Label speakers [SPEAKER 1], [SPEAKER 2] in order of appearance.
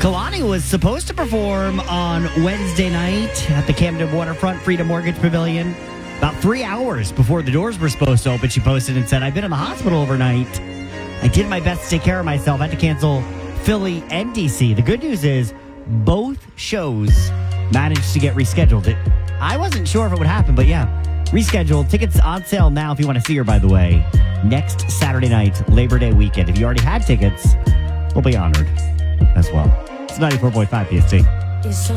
[SPEAKER 1] Kalani was supposed to perform on Wednesday night at the Camden Waterfront Freedom Mortgage Pavilion. About 3 hours before the doors were supposed to open, she posted and said, "I've been in the hospital overnight. I did my best to take care of myself. I had to cancel Philly and DC." The good news is both shows managed to get rescheduled. I wasn't sure if it would happen, but yeah, rescheduled. Tickets on sale now if you want to see her, by the way, next Saturday night, Labor Day weekend. If you already had tickets, we'll be honored as well. It's 94.5 PST.